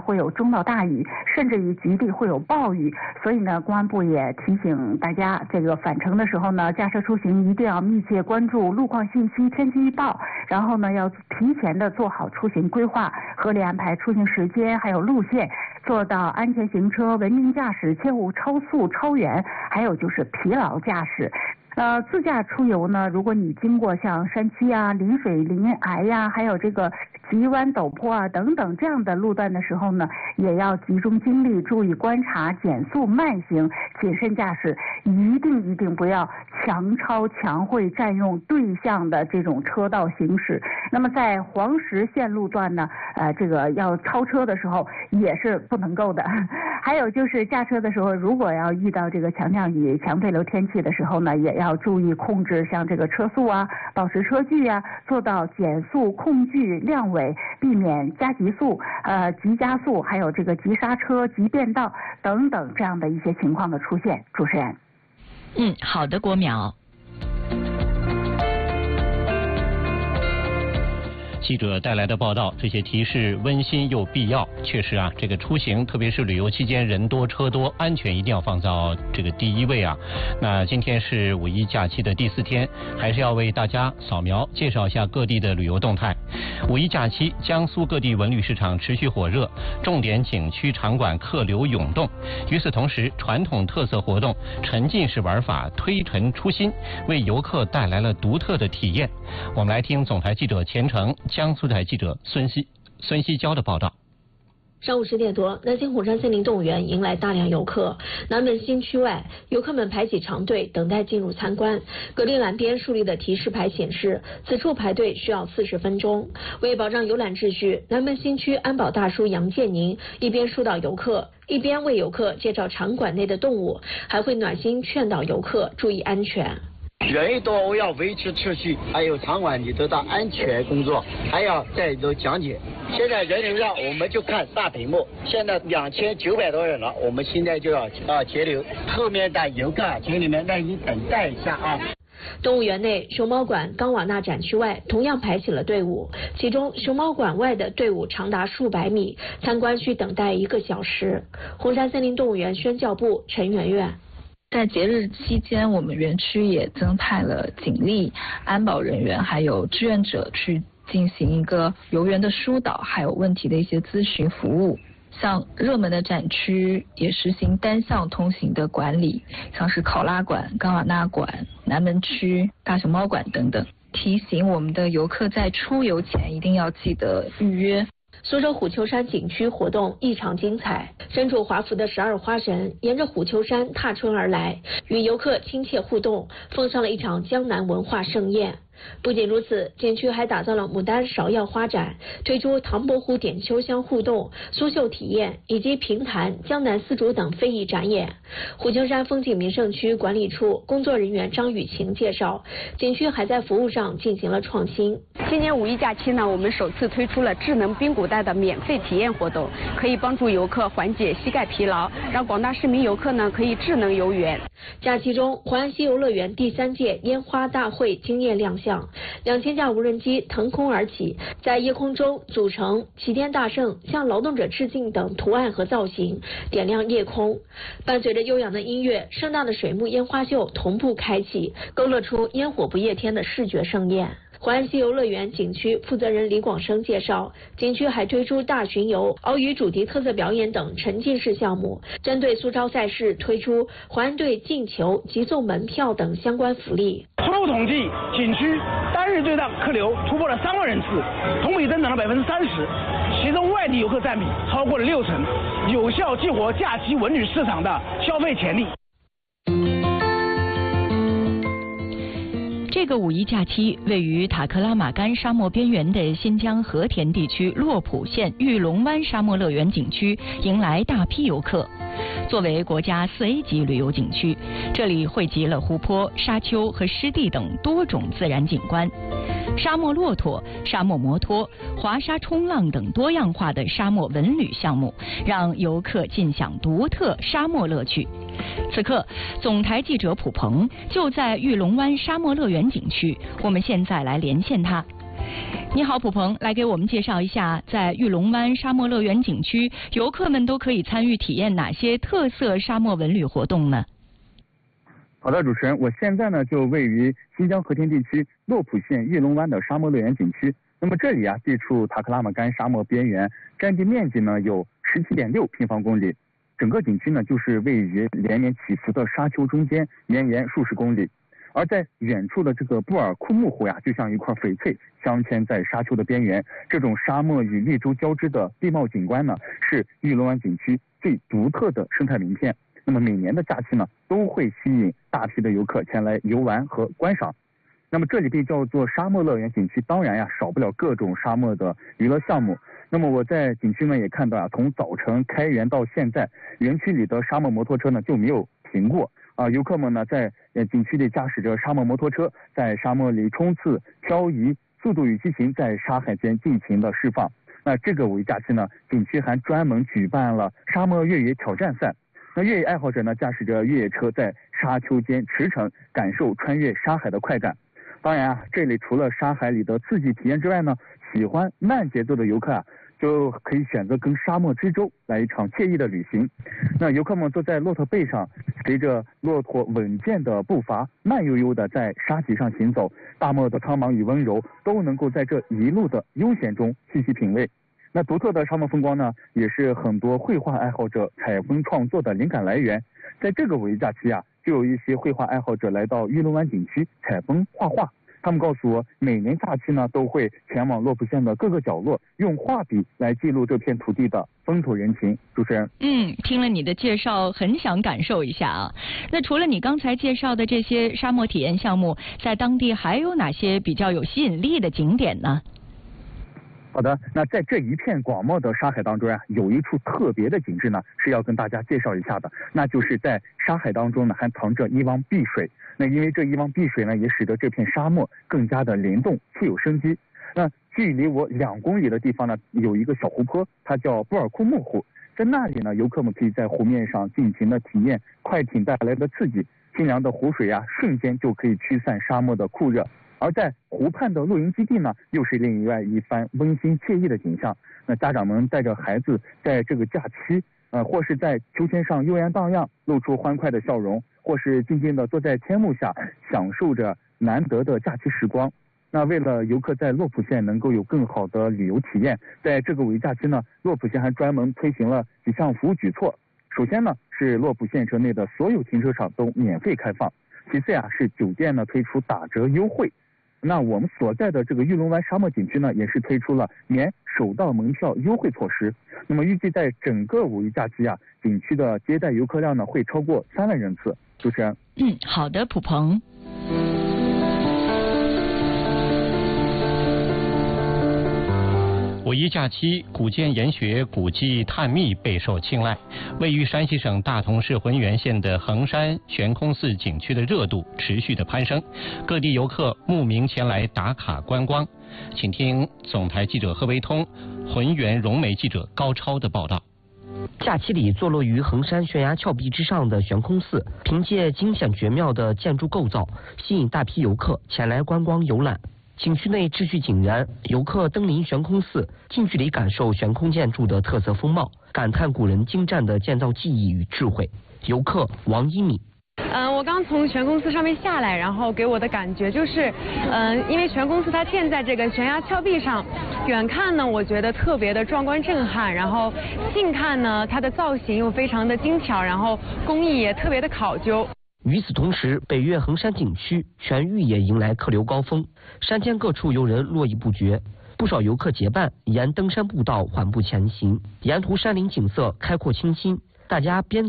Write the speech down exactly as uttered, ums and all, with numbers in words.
会有中到大雨，甚至于局地会有暴雨。所以呢，公安部也提醒大家，这个返程的时候呢，驾车出行一定要密切关注路况信息、天气预报，然后呢，要提前的做好出行规划，合理安排出行时间还有路线，做到安全行车、文明驾驶，切勿超速、超员，还有就是疲劳驾驶。呃，自驾出游呢，如果你经过像山区啊、临水临崖呀、啊，还有这个急弯陡坡啊等等这样的路段的时候呢，也要集中精力，注意观察，减速慢行，谨慎驾驶，一定一定不要强超强会占用对向的这种车道行驶。那么在黄石线路段呢，呃，这个要超车的时候也是不能够的。还有就是驾车的时候，如果要遇到这个强降雨、强对流天气的时候呢，也要注意控制像这个车速啊、保持车距啊，做到减速、控距、量尾，避免加急速、呃急加速，还有这个急刹车、急变道等等这样的一些情况的出现。主持人， 嗯，好的，郭淼。 记者带来的报道，这些提示温馨又必要。确实啊，这个出行，特别是旅游期间人多车多，安全一定要放到这个第一位啊。那今天是五一假期的第四天，还是要为大家扫描介绍一下各地的旅游动态。五一假期，江苏各地文旅市场持续火热，重点景区场馆客流涌动。与此同时，传统特色活动、沉浸式玩法推陈出新，为游客带来了独特的体验。我们来听总台记者钱程、江苏台记者孙希孙希娇的报道。 上午十点多，南京红山森林动物园迎来大量游客。南门新区外，游客们排起长队等待进入参观。格陵兰边树立的提示牌显示，此处排队需要四十分钟。为保障游览秩序，南门新区安保大叔杨建宁一边疏导游客，一边为游客介绍场馆内的动物，还会暖心劝导游客注意安全。 人多，我要维持秩序，还有场馆里头的安全工作，还要在里头讲解。现在人流量我们就看大屏幕，现在两千九百多人了，我们现在就要啊截流。后面的游客请你们耐心等待一下啊。 动物园内，熊猫馆冈瓦纳展区外同样排起了队伍，其中熊猫馆外的队伍长达数百米，参观需等待一个小时。红山森林动物园宣教部陈圆圆。 在节日期间，我们园区也增派了警力、安保人员还有志愿者去进行一个游园的疏导，还有问题的一些咨询服务。像热门的展区也实行单向通行的管理，像是考拉馆、冈瓦纳馆、南门区、大熊猫馆等等，提醒我们的游客在出游前一定要记得预约。 苏州虎丘山景区活动异常精彩，身着华服的十二花神沿着虎丘山踏春而来，与游客亲切互动，奉上了一场江南文化盛宴。不仅如此，景区还打造了牡丹芍药花展，推出唐伯虎点秋香互动、苏绣体验以及评弹、江南丝竹等非遗展演。虎丘山风景名胜区管理处工作人员张雨晴介绍，景区还在服务上进行了创新。 今年五一假期呢，我们首次推出了智能冰骨袋的免费体验活动，可以帮助游客缓解膝盖疲劳，让广大市民游客呢可以智能游园。 假期中，淮安西游乐园第三届烟花大会惊艳亮相。两千架无人机腾空而起，在夜空中组成齐天大圣、向劳动者致敬等图案和造型，点亮夜空。伴随着悠扬的音乐，盛大的水幕烟花秀同步开启，勾勒出烟火不夜天的视觉盛宴。淮安西游乐园景区负责人李广生介绍，景区还推出大巡游、鳌鱼主题特色表演等沉浸式项目，针对苏超赛事推出淮安队进球、急送门票等相关福利。 初步统计，景区单日最大客流突破了三万人次，同比增长了百分之三十，其中外地游客占比超过了六成，有效激活假期文旅市场的消费潜力。 这个五一假期，位于塔克拉玛干沙漠边缘的新疆和田地区洛普县玉龙湾沙漠乐园景区迎来大批游客。作为国家四 A 级旅游景区，这里汇集了湖泊、沙丘和湿地等多种自然景观。沙漠骆驼、沙漠摩托、滑沙冲浪等多样化的沙漠文旅项目，让游客尽享独特沙漠乐趣。此刻，总台记者普鹏就在玉龙湾沙漠乐园景区，我们现在来连线他。 你好，普鹏，来给我们介绍一下，在玉龙湾沙漠乐园景区，游客们都可以参与体验哪些特色沙漠文旅活动呢？ 好的，主持人，我现在呢就位于新疆和田地区洛普县玉龙湾的沙漠乐园景区。那么这里啊，地处塔克拉玛干沙漠边缘，占地面积呢有十七点六平方公里。整个景区呢就是位于连绵起伏的沙丘中间，绵延数十公里。而在远处的这个布尔库木湖呀，就像一块翡翠镶嵌在沙丘的边缘。这种沙漠与绿洲交织的地貌景观呢，是玉龙湾景区最独特的生态名片。那么每年的假期呢，都会吸引大批的游客前来游玩和观赏。那么这里被叫做沙漠乐园景区，当然呀，少不了各种沙漠的娱乐项目。那么我在景区呢也看到啊，从早晨开园到现在，园区里的沙漠摩托车呢就没有停过。啊，游客们呢在呃景区里驾驶着沙漠摩托车，在沙漠里冲刺、漂移，速度与激情在沙海间尽情的释放。那这个五一假期呢，景区还专门举办了沙漠越野挑战赛。那越野爱好者呢驾驶着越野车在沙丘间驰骋，感受穿越沙海的快感。当然啊，这里除了沙海里的刺激体验之外呢，喜欢慢节奏的游客啊，就可以选择跟沙漠之舟来一场惬意的旅行。那游客们坐在骆驼背上，随着骆驼稳健的步伐，慢悠悠的在沙脊上行走，大漠的苍茫与温柔都能够在这一路的悠闲中细细品味。那独特的沙漠风光呢，也是很多绘画爱好者采风创作的灵感来源。在这个五一假期啊，就有一些绘画爱好者来到玉龙湾景区采风画画。他们告诉我，每年假期呢都会前往洛普县的各个角落，用画笔来记录这片土地的风土人情。主持人， 嗯，听了你的介绍，很想感受一下啊。那除了你刚才介绍的这些沙漠体验项目，在当地还有哪些比较有吸引力的景点呢？ 好的，那在这一片广袤的沙海当中啊，有一处特别的景致呢，是要跟大家介绍一下的，那就是在沙海当中呢，还藏着一汪碧水。那因为这一汪碧水呢，也使得这片沙漠更加的灵动，富有生机。那距离我两公里的地方呢，有一个小湖泊，它叫布尔库木湖。在那里呢，游客们可以在湖面上尽情的体验快艇带来的刺激，清凉的湖水啊，瞬间就可以驱散沙漠的酷热。而在湖畔的露营基地呢，又是另外一番温馨惬意的景象。那家长们带着孩子在这个假期，呃，或是在秋千上悠然荡漾，露出欢快的笑容，或是静静地坐在天幕下，享受着难得的假期时光。那为了游客在洛普县能够有更好的旅游体验，在这个五一假期呢，洛普县还专门推行了几项服务举措。首先呢，是洛普县城内的所有停车场都免费开放；其次呀，是酒店呢推出打折优惠。那我们所在的这个玉龙湾沙漠景区呢，也是推出了免首道门票优惠措施。那么预计在整个五一假期啊，景区的接待游客量呢会超过三万人次。主持人， 嗯，好的，普鹏。 五一假期，古建研学、古迹探秘备受青睐。位于山西省大同市浑源县的衡山悬空寺景区的热度持续的攀升，各地游客慕名前来打卡观光。请听总台记者贺维通、浑源融媒记者高超的报道。 假期里，坐落于衡山悬崖峭壁之上的悬空寺，凭借惊险绝妙的建筑构造，吸引大批游客前来观光游览。景区内秩序井然，游客登临悬空寺，近距离感受悬空建筑的特色风貌，感叹古人精湛的建造技艺与智慧。游客王一米。 嗯、呃，我刚从悬空寺上面下来，然后给我的感觉就是，嗯、呃，因为悬空寺它建在这个悬崖峭壁上，远看呢，我觉得特别的壮观震撼，然后近看呢，它的造型又非常的精巧，然后工艺也特别的考究。 与此同时，北岳衡山景区全域也迎来客流高峰，山间各处游人络绎不绝，不少游客结伴沿登山步道缓步前行，沿途山林景色开阔清新，大家边